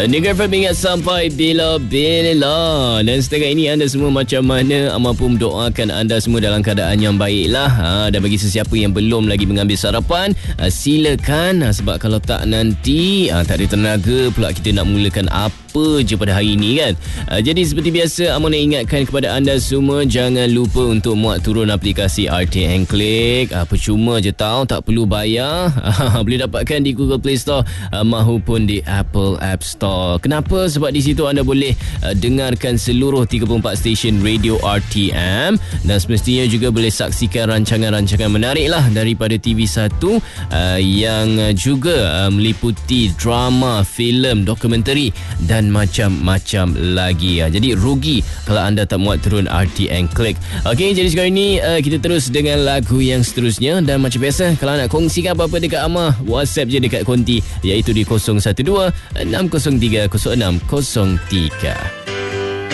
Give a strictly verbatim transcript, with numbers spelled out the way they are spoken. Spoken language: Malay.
Negara F M ingat sampai bila-bila. Dan setakat ini anda semua macam mana? Amal pun doakan anda semua dalam keadaan yang baiklah. Ha, dan bagi sesiapa yang belum lagi mengambil sarapan, ha, silakan. Ha, sebab kalau tak nanti ha, tak ada tenaga pula kita nak mulakan apa je pada hari ini kan. Ha, jadi seperti biasa Amal nak ingatkan kepada anda semua, jangan lupa untuk muat turun aplikasi R T and Click. Ha, percuma je tau, tak perlu bayar. Ha, boleh dapatkan di Google Play Store ha, mahupun di Apple App Store. Kenapa? Sebab di situ anda boleh uh, dengarkan seluruh tiga puluh empat stesen radio R T M dan semestinya juga boleh saksikan rancangan-rancangan menarik lah daripada T V satu uh, yang uh, juga uh, meliputi drama, filem, dokumentari dan macam-macam lagi. Uh, jadi rugi kalau anda tak muat turun R T and Click. Okey, jadi sekarang ini uh, kita terus dengan lagu yang seterusnya dan macam biasa kalau nak kongsikan apa-apa dekat Amah, WhatsApp je dekat konti iaitu di kosong satu dua enam kosong tiga kosong enam kosong tiga.